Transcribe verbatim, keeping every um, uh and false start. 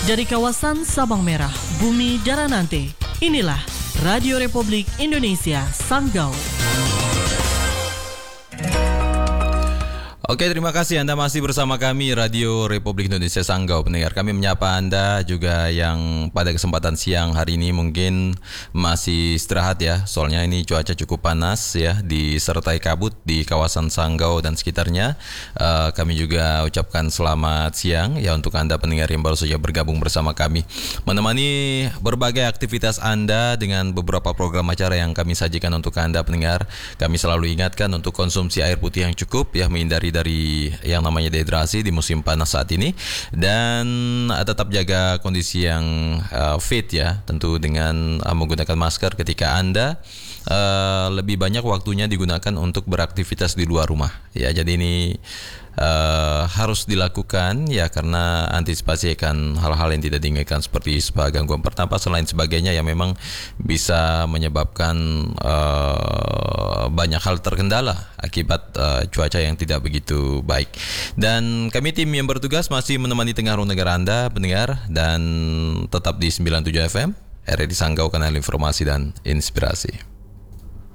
Dari kawasan Sabang Merah, Bumi Daranante, inilah Radio Republik Indonesia Sanggau. Oke, terima kasih Anda masih bersama kami Radio Republik Indonesia Sanggau. Pendengar, kami menyapa Anda juga yang pada kesempatan siang hari ini mungkin masih istirahat ya. Soalnya ini cuaca cukup panas ya, disertai kabut di kawasan Sanggau dan sekitarnya. uh, Kami juga ucapkan selamat siang ya untuk Anda pendengar yang baru saja bergabung bersama kami, menemani berbagai aktivitas Anda dengan beberapa program acara yang kami sajikan untuk Anda pendengar. Kami selalu ingatkan untuk konsumsi air putih yang cukup ya, menghindari dari yang namanya dehidrasi di musim panas saat ini, dan uh, tetap jaga kondisi yang uh, fit ya, tentu dengan uh, menggunakan masker ketika Anda uh, lebih banyak waktunya digunakan untuk beraktivitas di luar rumah ya. Jadi ini Uh, harus dilakukan ya, karena antisipasi akan hal-hal yang tidak diinginkan seperti ispa, gangguan pernapasan lain sebagainya yang memang bisa menyebabkan uh, banyak hal terkendala akibat uh, cuaca yang tidak begitu baik. Dan kami tim yang bertugas masih menemani tengah ruang negara Anda pendengar, dan tetap di sembilan puluh tujuh F M R R I Sanggau, kanal informasi dan inspirasi.